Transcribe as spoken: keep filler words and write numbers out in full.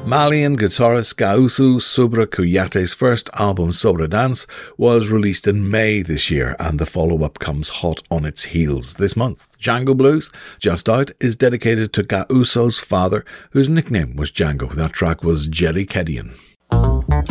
Malian guitarist Gausu Subra Kuyate's first album, Sobra Dance, was released in May this year, and the follow-up comes hot on its heels this month. Django Blues, just out, is dedicated to Gauso's father, whose nickname was Django. That track was Jerry Kedian.